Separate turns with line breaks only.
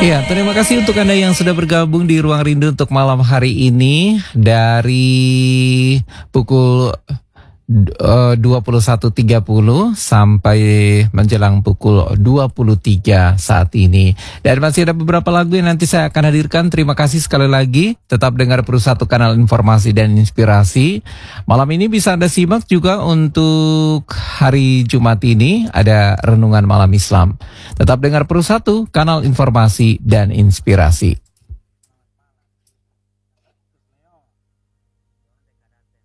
Iya, terima kasih untuk Anda yang sudah bergabung di Ruang Rindu untuk malam hari ini dari pukul 21.30 sampai menjelang pukul 23 saat ini. Dan masih ada beberapa lagu yang nanti saya akan hadirkan. Terima kasih sekali lagi. Tetap dengar Perussatu Kanal Informasi dan Inspirasi. Malam ini bisa Anda simak juga untuk hari Jumat ini ada Renungan Malam Islam. Tetap dengar Perussatu Kanal Informasi dan Inspirasi.